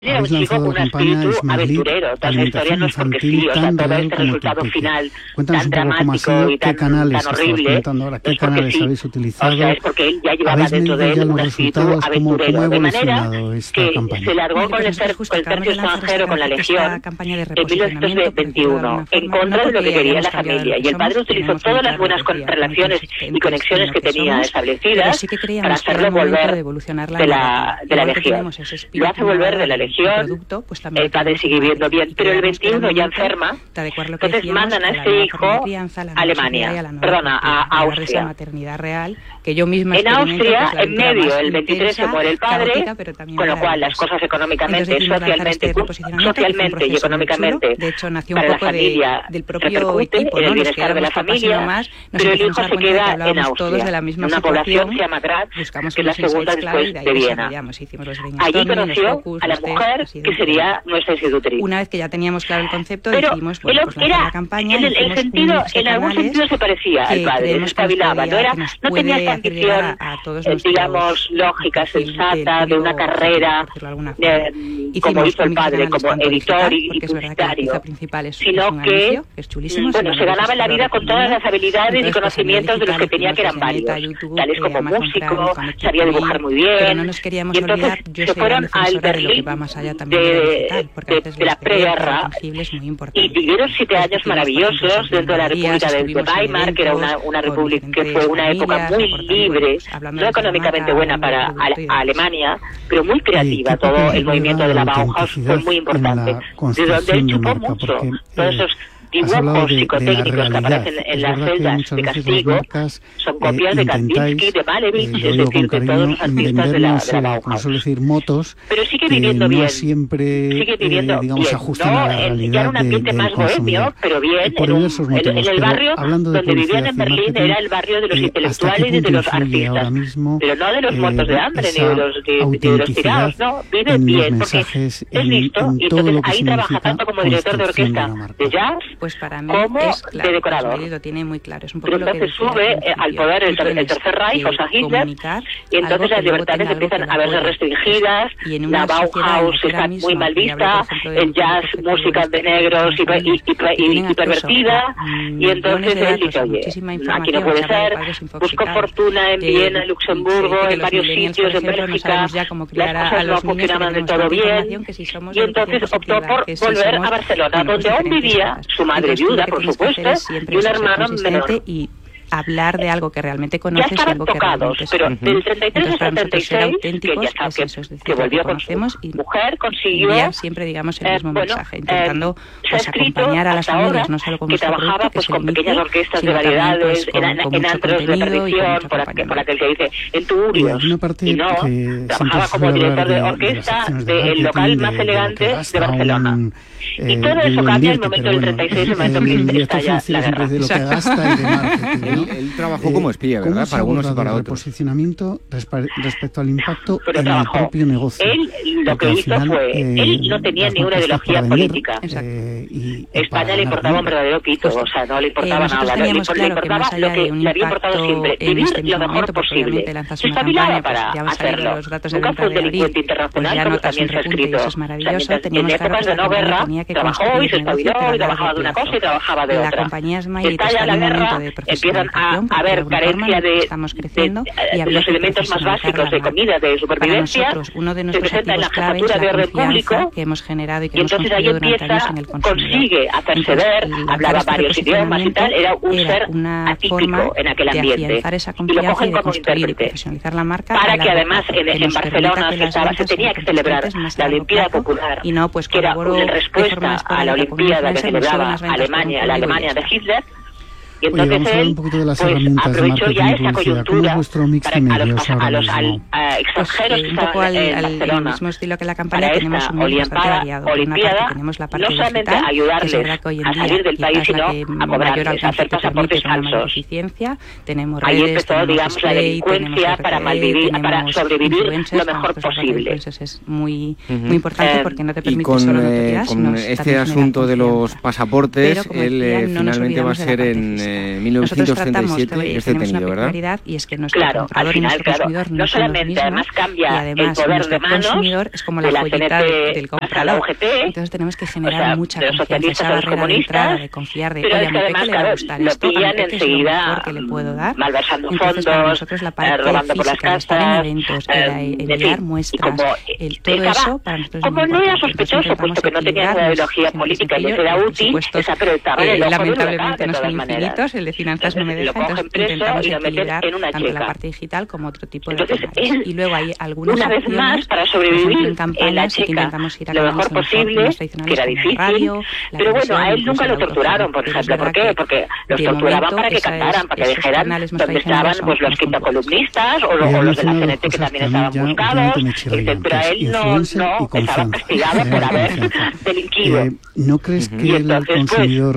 Era un chico con un espíritu aventurero, toda esa historia no es porque sí, o sea, todo este resultado final tan dramático y tan horrible, no es porque sí, o sea, es porque él ya llevaba dentro de él un espíritu aventurero, de manera que se largó con el tercio extranjero, con la Legión, en 1921, en contra de lo que quería la familia, y el padre utilizó todas las buenas relaciones y conexiones que tenía establecidas para hacerlo volver de la Legión. Lo hace volver de la Legión. El padre sigue viviendo bien, pero el 21 ya enferma, entonces mandan a este hijo a Alemania, perdona, a Austria. En Austria, en medio, el 23 se muere el padre, con lo cual las cosas económicamente, socialmente y económicamente para la familia repercuten en el bienestar de la familia, pero el hijo se queda en Austria, en una población que se llama Graz, que es la segunda después de Viena. Allí conoció a la mujer que sería nuestra institutriz. Una vez que ya teníamos claro el concepto, decidimos, bueno, pues lanzar la campaña. En algún sentido se parecía al padre, despabilaba, no tenía esta ambición, digamos, lógica, sensata, de una carrera, como hizo el padre, como editor y publicitario, sino que, bueno, se ganaba la vida con todas las habilidades y conocimientos de los que tenía, que eran varios, tales como músico, sabía dibujar muy bien, y entonces se fueron al Berlín de la preguerra y vivieron 7 años maravillosos dentro de la República de Weimar, que era una república que fue una época muy libre, no económicamente buena para Alemania, pero muy creativa. Todo el movimiento de la Bauhaus fue muy importante, de donde él chupó mucho. Todos esos dibujos psicotécnicos que aparecen en las celdas de castigo son copias de Kandinsky, de Malevich, es decir, de todos los artistas de la Bauhaus. Pero sigue viviendo bien, sigue viviendo bien, ya en un ambiente más bohemio, pero bien, en el barrio donde vivían en Berlín era el barrio de los intelectuales y de los artistas, pero no de los muertos de hambre ni de los tirados, no, vive bien, porque es listo, y entonces ahí trabaja tanto como director de orquesta de jazz, pues para mí como es claro, de decorador. Lo tiene muy claro. Es un poco pero entonces lo que sube al poder el Tercer Reich, o sea, Hitler, y entonces las libertades empiezan a verse restringidas, la Bauhaus está muy mal vista, el jazz, música de negros y pervertida, y entonces él dice, oye, aquí no puede ser, busco fortuna en Viena, en Luxemburgo, en varios sitios, en Bélgica, las cosas no funcionaban del todo bien, y entonces optó por volver a Barcelona, donde aún vivía su madre viuda, por supuesto, y un hermano menor. Hablar de algo que realmente conoces y algo que realmente pero del 33 al 36, que volvió con su mujer, consiguió siempre, digamos, el mismo mensaje, intentando pues acompañar a las familias, no solo con que trabajaba pues con pequeñas orquestas de variedades, en antros de perdición, por aquel que dice, en tuburios, y no, trabajaba como director de orquesta del local más elegante de Barcelona. Y todo eso cambia en el momento del 36, el momento que estalla la guerra. Él trabajó como espía, ¿verdad? Para unos y para otros. Posicionamiento respecto al impacto en el propio negocio. Él lo que hizo fue, él no tenía ni una ideología política. España le importaba un verdadero pito, o sea, no le importaba nada. Le importaba lo que le había importado siempre, vivir lo mejor posible. Se espabilaba para hacerlo. Nunca fue un delincuente internacional, como también se ha escrito. En épocas de no guerra, trabajó y se espabiló y trabajaba de una cosa y trabajaba de otra. Estalla la guerra, empiezan a haber carencia de los elementos más básicos de comida, de supervivencia, se presenta en la jefatura de orden público, que hemos generado y que y entonces ahí empieza, consigue hacerse ver, hablaba varios idiomas y tal, era un ser atípico en aquel ambiente, y lo cogen como intérprete, para que además en Barcelona se tenía que celebrar la Olimpiada Popular, que era una respuesta a la Olimpiada que celebraba Alemania, la Alemania de Hitler. Y entonces él pues, aprovechó ya esa coyuntura para a los extranjeros que estaban en Barcelona, al mismo estilo que la campaña, tenemos un medio bastante variado. Olimpiada, tenemos la parte no solamente digital, ayudarles a salir del país, sino a cobrarles, a hacer pasaportes falsos. Tenemos ahí empezó, digamos, la delincuencia para malvivir, para sobrevivir lo mejor posible. Es muy importante porque no te permite solo notoriedad, con este asunto de los pasaportes, él finalmente va a ser en 1937 es detenido, ¿verdad? Y es que nuestro comprador y nuestro consumidor no solamente además cambia y además el poder nuestro de manos, consumidor es como la joyita del comprador. Entonces tenemos que generar mucha confianza, esa barrera de entrada, de confiar, de oye, a mi peque le va a gustar esto, a mi peque es lo mejor que le puedo dar. Entonces para nosotros la parte física de estar en eventos, enviar muestras, todo eso para nosotros como no era sospechoso, puesto que no tenía una ideología política y les era útil, lamentablemente no son infinitos, el de finanzas no me deja, entonces intentamos equilibrar tanto la parte digital como otro tipo de canales. Y luego hay algunas una vez más, para sobrevivir en campañas Checa, que intentamos ir a lo mejor posible, que era difícil, radio, pero bueno, a él nunca lo torturaron, por ejemplo. ¿Por qué? Porque los torturaban para que cantaran, para que dijeran dónde estaban pues los quintacolumnistas o los de la CNT que también estaban buscados, pero a él no estaba castigado por haber delinquido. ¿No crees que el consumidor...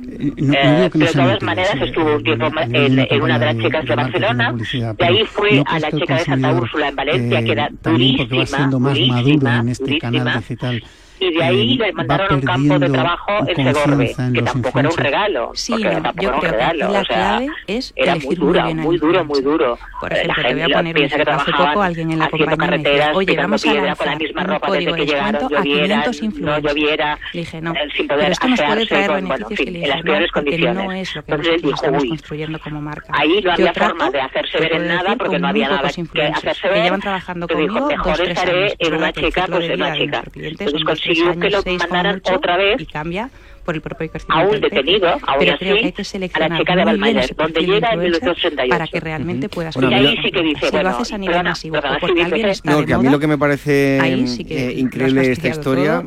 pero de todas maneras estuvo un tiempo en una de las checas de Barcelona, de ahí fue a la checa de Santa Úrsula en Valencia, que era también porque va siendo más maduro en este canal digital. Y de ahí le mandaron a un campo de trabajo en Segorbe, que tampoco era un regalo. Sí, no, yo creo que aquí la clave es elegir muy bien. Muy duro. Por ejemplo, te voy a poner un ejemplo. Hace poco alguien en la compañía me dijo, oye, vamos a lanzar un código de descuento a 500 influencers. Le dije, no, pero esto nos puede traer beneficios que le dije, no, porque no es lo que nosotros estamos construyendo como marca. Ahí no había forma de hacerse ver en nada, porque no había nada que hacerse ver. Que llevan trabajando conmigo 2-3 años. En una checa, pues en una checa. Consiguió que lo mandaran otra vez y cambia por el propio crecimiento a un detenido, aún pero así, creo que hay que seleccionar a la checa de Valmayer, donde llega en 1968. para que realmente pueda ser. Y ahí sí que dice, si lo haces a nivel masivo, porque alguien está de que a mí lo que me parece sí increíble de esta historia,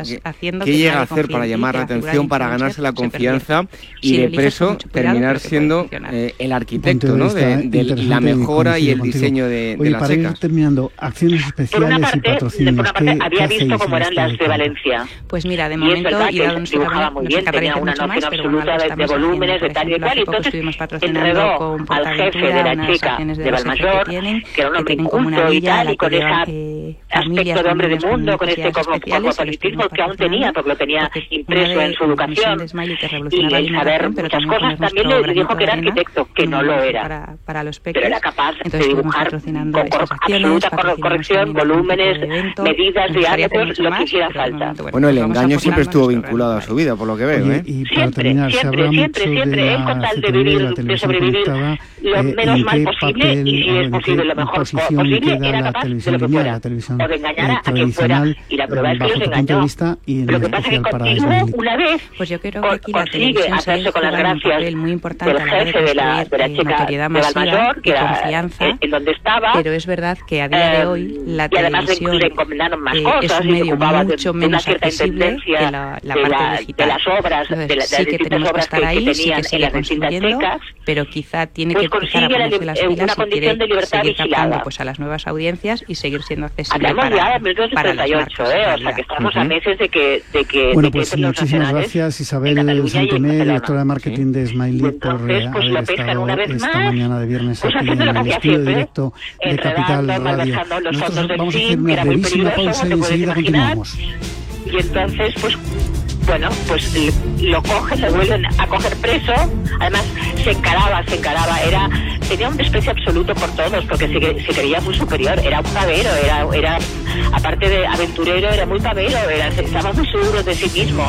¿qué llega a hacer para llamar la atención, para ganarse la confianza y de preso terminar siendo el arquitecto, ¿no? de la mejora y el diseño de la checa? Para ir terminando, acciones especiales y patrocinios. Por una parte, había visto cómo eran las de Valencia. Pues mira, de momento, y dado nuestro muy bien, tenía una noción absoluta de volúmenes, de tal y cual, y entonces enredó al jefe de la checa de Valmayor, que era un hombre inculto y tal, y con ese aspecto de hombre de mundo, con este cosmopolitismo que aún tenía, porque lo tenía impreso en su educación, y el saber muchas cosas. También le dijo que era arquitecto, que no lo era, pero era capaz de dibujar con absoluta corrección volúmenes, medidas, diámetros, lo que hiciera falta. Bueno, el engaño siempre estuvo vinculado a su vida, por lo que veo, ¿eh? Y para terminar, se habla mucho de con tal de sobrevivir lo menos mal posible, y si es posible lo mejor posible, era capaz de lo que fuera, o de engañar a quien fuera, y la prueba es que los engañó. Lo que pasa es que contigo, una vez consigue hacerse con las gracias del jefe de la checa de Valmayor, que era en donde estaba, pero es verdad que a día de hoy la televisión le encomendaron más cosas, es un medio mucho de una menos cierta accesible que la parte digital. De las obras, entonces, sí que tenemos que estar ahí, sí que sigue construyendo, pero quizá tiene que empezar a ponerse las pilas si quiere seguir captando pues a las nuevas audiencias y seguir siendo accesible para las marcas. O sea que estamos a meses de que bueno, pues muchísimas gracias Isabel Santomé, directora de marketing de Smiley, por haber estado esta mañana de viernes aquí en el estudio directo de Capital Radio. Nosotros vamos a hacer una brevísima pausa y enseguida continuamos. Y entonces, pues bueno, pues lo cogen, lo vuelven a coger preso. Además se encaraba, tenía un desprecio absoluto por todos, porque se creía muy superior, era un pavero, era aparte de aventurero, era muy pavero, estaba muy seguro de sí mismo,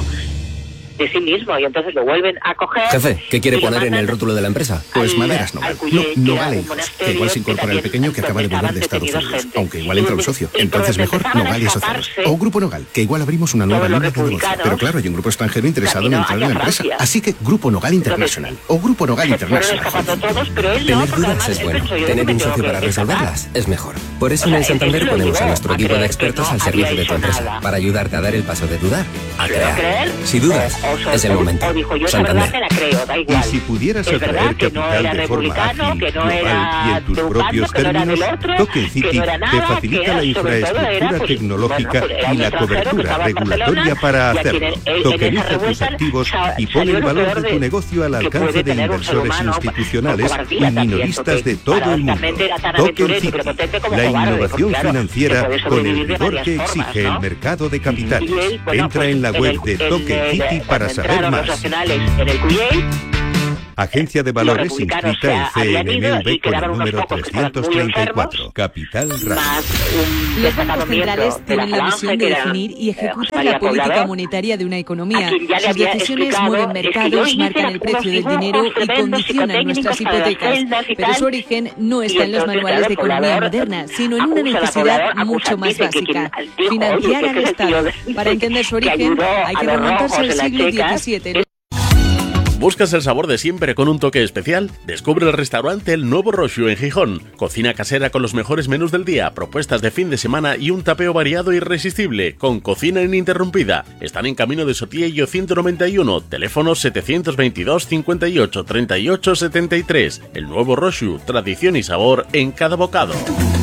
y entonces lo vuelven a coger. Jefe, ¿qué quiere poner en el rótulo de la empresa? Pues Maderas Nogal. No Nogal Hijos, que igual se incorpora el pequeño que acaba de volver de Estados Unidos, aunque igual entra un socio. Entonces mejor Nogal y Asociados. O Grupo Nogal, que igual abrimos una nueva línea de negocio. Pero claro, hay un grupo extranjero interesado en entrar en la empresa. Así que Grupo Nogal International o Grupo Nogal International. Tener dudas es bueno. Tener un socio para resolverlas es mejor. Por eso en el Santander ponemos a nuestro equipo de expertos al servicio de tu empresa, para ayudarte a dar el paso de dudar a crear. Si dudas, es el momento. Santander. Y si pudieras atraer capital de forma ágil, global y en tus propios términos, Token City te facilita la infraestructura tecnológica y la cobertura regulatoria para hacerlo. Tokeniza tus activos y pone el valor de tu negocio al alcance de inversores institucionales y minoristas de todo el mundo. Token City, la innovación financiera con el rigor que exige el mercado de capitales. Entra en la web de Token City para saber más. En el Cuyel, Agencia de Valores inscrita en CNMV con el número 334. Capital Radio. Los bancos centrales tienen la misión de definir y ejecutar la política monetaria de una economía. Sus decisiones mueven mercados, marcan el precio del dinero y condicionan nuestras hipotecas. Pero su origen no está en los manuales de economía moderna, sino en una necesidad mucho más básica: financiar al Estado. Para entender su origen hay que remontarse al siglo XVII. ¿Buscas el sabor de siempre con un toque especial? Descubre el restaurante El Nuevo Roxu en Gijón. Cocina casera con los mejores menús del día, propuestas de fin de semana y un tapeo variado e irresistible, con cocina ininterrumpida. Están en Camino de Sotillo 191, teléfono 722 58 38 73. El Nuevo Roxu, tradición y sabor en cada bocado.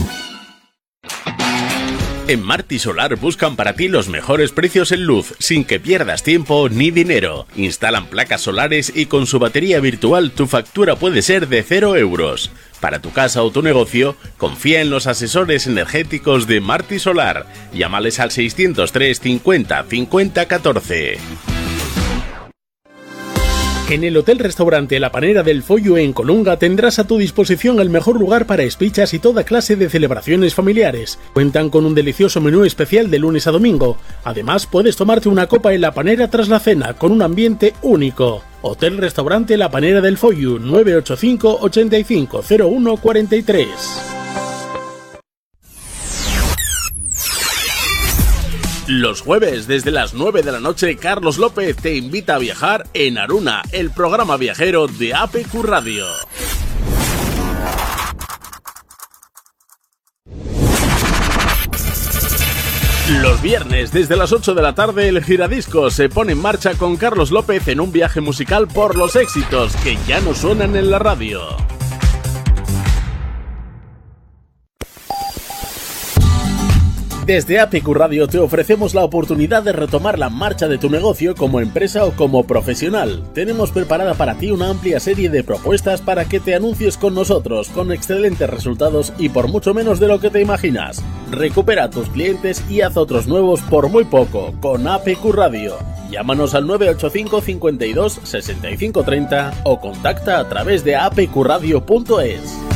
En Marti Solar buscan para ti los mejores precios en luz, sin que pierdas tiempo ni dinero. Instalan placas solares y con su batería virtual tu factura puede ser de 0 euros. Para tu casa o tu negocio, confía en los asesores energéticos de Marti Solar. Llámales al 603 50 50 14. En el Hotel-Restaurante La Panera del Follo en Colunga tendrás a tu disposición el mejor lugar para espichas y toda clase de celebraciones familiares. Cuentan con un delicioso menú especial de lunes a domingo. Además, puedes tomarte una copa en La Panera tras la cena, con un ambiente único. Hotel-Restaurante La Panera del Follo, 985 85 01 43. Los jueves, desde las 9 de la noche, Carlos López te invita a viajar en Aruna, el programa viajero de APQ Radio. Los viernes, desde las 8 de la tarde, el Giradiscos se pone en marcha con Carlos López en un viaje musical por los éxitos que ya no suenan en la radio. Desde APQ Radio te ofrecemos la oportunidad de retomar la marcha de tu negocio como empresa o como profesional. Tenemos preparada para ti una amplia serie de propuestas para que te anuncies con nosotros, con excelentes resultados y por mucho menos de lo que te imaginas. Recupera a tus clientes y haz otros nuevos por muy poco, con APQ Radio. Llámanos al 985 52 65 30 o contacta a través de apqradio.es.